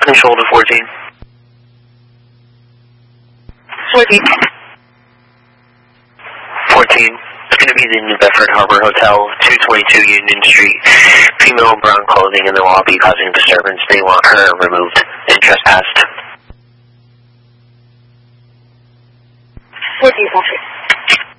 Control to 14. 14. 14. It's going to be the New Bedford Harbor Hotel, 222 Union Street. Female in brown clothing in the lobby causing disturbance. They want her removed. Interested